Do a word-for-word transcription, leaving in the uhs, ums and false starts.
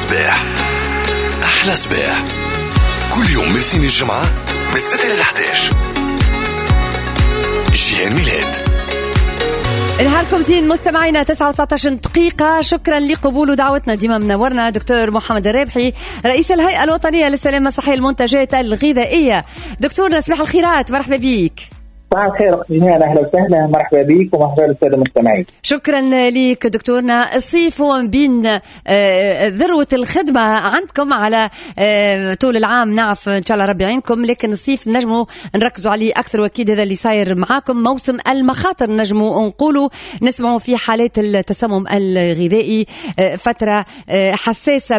صباح أحلى صباح كل يوم من سين الجمعة من ستة إلى إحدى عشر. جيهان ميلاد. نهاركم زين مستمعينا. تسعة وتسعة عشر دقيقة. شكرا لقبول دعوتنا. ديما منورنا دكتور محمد الرابحي رئيس الهيئة الوطنية للسلامة الصحية المنتجات الغذائية. دكتورنا صباح الخيرات، مرحبا بيك. صباح الخير أختي جيهان، أهلا وسهلا، مرحبا بيك ومرحبا بالسادة المستمعين. شكرا لك دكتورنا. الصيف هو من بين ذروة الخدمة عندكم على طول العام، نعرف إن شاء الله ربي يعينكم، لكن الصيف نجموا نركزوا عليه أكثر، وأكيد هذا اللي صاير معاكم موسم المخاطر نجموا نقولوا، نسمعوا في حالات التسمم الغذائي، فترة حساسة